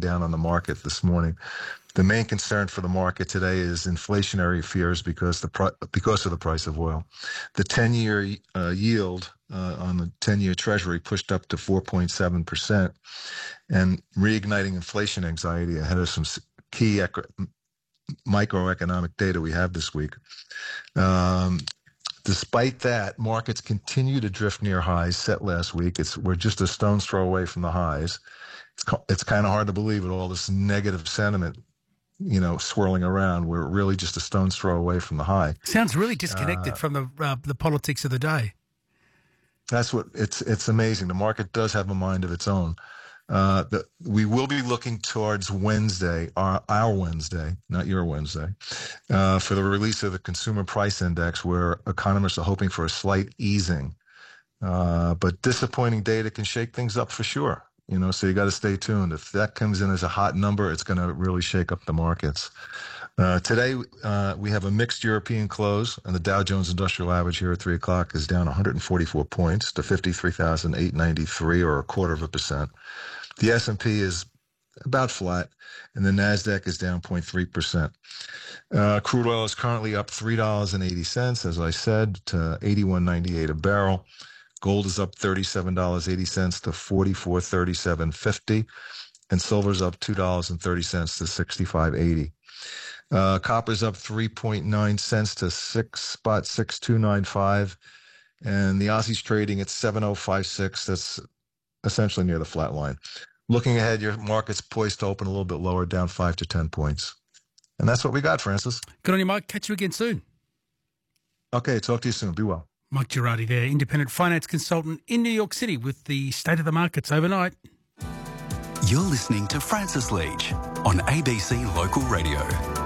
down on the market this morning. The main concern for the market today is inflationary fears because of the price of oil. The 10-year yield on the 10-year Treasury pushed up to 4.7%, and reigniting inflation anxiety ahead of some key microeconomic data we have this week. Despite that, markets continue to drift near highs set last week. We're just a stone's throw away from the highs. It's kind of hard to believe with all this negative sentiment, swirling around. We're really just a stone's throw away from the high. Sounds really disconnected from the politics of the day. That's what it's amazing. The market does have a mind of its own. We will be looking towards Wednesday, our Wednesday, not your Wednesday, for the release of the Consumer Price Index, where economists are hoping for a slight easing. But disappointing data can shake things up for sure. So you got to stay tuned. If that comes in as a hot number, it's going to really shake up the markets. Today, we have a mixed European close, and the Dow Jones Industrial Average here at 3 o'clock is down 144 points to 53,893, or 0.25%. The S&P is about flat, and the NASDAQ is down 0.3%. Crude oil is currently up $3.80, as I said, to $81.98 a barrel. Gold is up $37.80 to $44.3750, and silver's up $2.30 to $65.80. Copper's up 3.9 cents to 6.6295, and the Aussie's trading at 7.056. That's essentially near the flat line. Looking ahead, your market's poised to open a little bit lower, down 5 to 10 points. And that's what we got, Francis. Good on you, Mike. Catch you again soon. Okay, talk to you soon. Be well. Mike Girardi there, independent finance consultant in New York City with the state of the markets overnight. You're listening to Francis Leach on ABC Local Radio.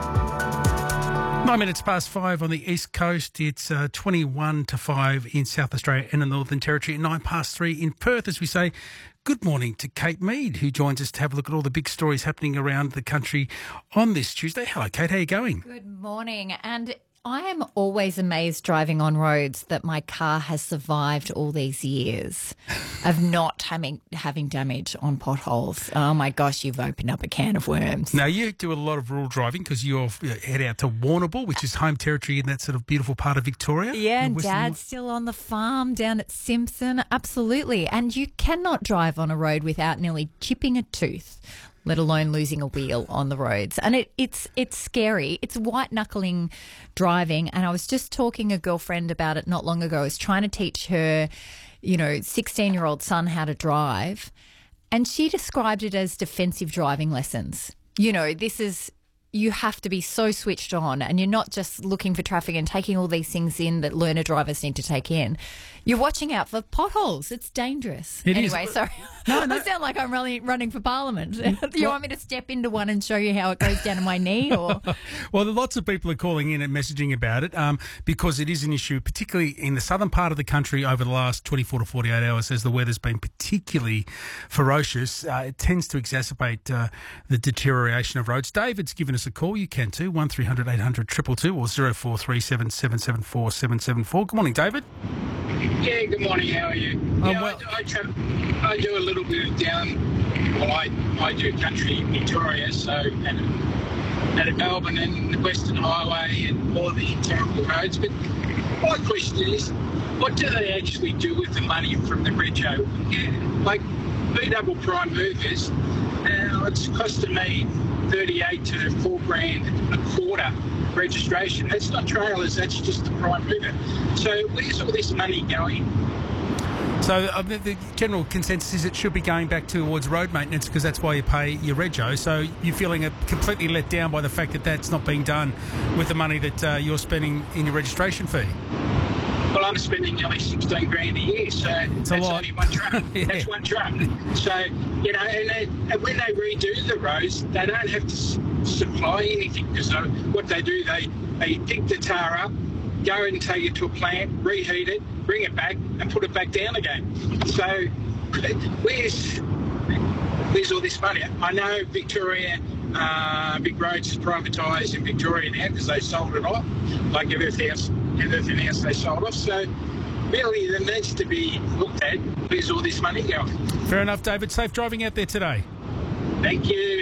9 minutes past 5 on the East Coast. It's 21 to 5 in South Australia and the Northern Territory. 9 past 3 in Perth, as we say. Good morning to Kate Mead, who joins us to have a look at all the big stories happening around the country on this Tuesday. Hello, Kate. How are you going? Good morning. And I am always amazed driving on roads that my car has survived all these years of not having damage on potholes. Oh, my gosh, you've opened up a can of worms. Now, you do a lot of rural driving because you head out to Warrnambool, which is home territory in that sort of beautiful part of Victoria. Yeah, and Dad's still on the farm down at Simpson. Absolutely. And you cannot drive on a road without nearly chipping a tooth, let alone losing a wheel on the roads. And it's scary. It's white-knuckling driving. And I was just talking to a girlfriend about it not long ago. I was trying to teach her, 16-year-old son how to drive. And she described it as defensive driving lessons. You have to be so switched on, and you're not just looking for traffic and taking all these things in that learner drivers need to take in. You're watching out for potholes. It's dangerous. Anyway, sorry. No. I sound like I'm running for Parliament. Do you want me to step into one and show you how it goes down to my knee? Or? Well, lots of people are calling in and messaging about it because it is an issue, particularly in the southern part of the country over the last 24 to 48 hours as the weather's been particularly ferocious. It tends to exacerbate the deterioration of roads. David's given us a call. You can too, 1300 800 222 or 0437 774 774. Good morning, David. Yeah, good morning. How are you? I do a little bit of I do country in Victoria, so and at Melbourne and the Western Highway and all the terrible roads. But my question is, what do they actually do with the money from the rego? Like B-double prime movers, it's costing me 38 to $4,000 a quarter registration. That's not trailers, that's just the prime mover. So where's all this money going? So the general consensus is it should be going back towards road maintenance because that's why you pay your rego. So you're feeling completely let down by the fact that that's not being done with the money that you're spending in your registration fee. Well, I'm spending nearly $16,000 a year, so that's only one truck. Yeah. That's one truck. So, and when they redo the roads, they don't have to supply anything. Because what they do, they pick the tar up, go and take it to a plant, reheat it, bring it back, and put it back down again. So, where's all this money? I know Victoria, Big Roads is privatised in Victoria now because they sold it off, like everything else they sold off. So really there needs to be looked at, where's all this money going? Fair enough, David. Safe driving out there today. Thank you.